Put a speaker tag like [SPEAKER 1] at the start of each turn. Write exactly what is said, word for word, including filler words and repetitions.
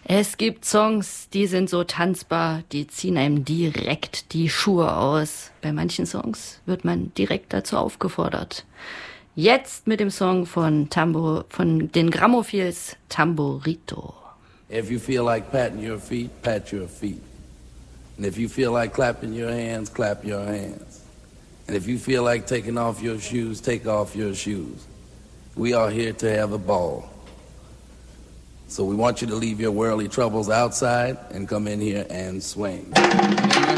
[SPEAKER 1] Es gibt Songs, die sind so tanzbar, die ziehen einem direkt die Schuhe aus. Bei manchen Songs wird man direkt dazu aufgefordert. Jetzt mit dem Song von Tambo, von den Grammophiles, Tamborito.
[SPEAKER 2] If you feel like patting your feet, pat your feet. And if you feel like clapping your hands, clap your hands. And if you feel like taking off your shoes, take off your shoes. We are here to have a ball. So we want you to leave your worldly troubles outside and come in here and swing.